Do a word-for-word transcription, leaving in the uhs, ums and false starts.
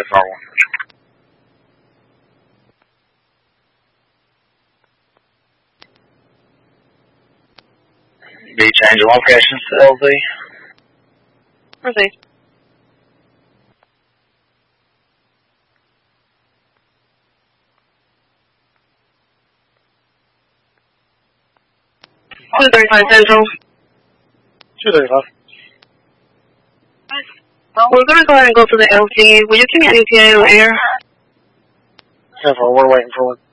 normal. Be changing locations to L Z. Proceed. two thirty-five Central. two thirty-five. We're going to go ahead and go to the L Z. Will you give me an E T A or air? ten four, we're waiting for one.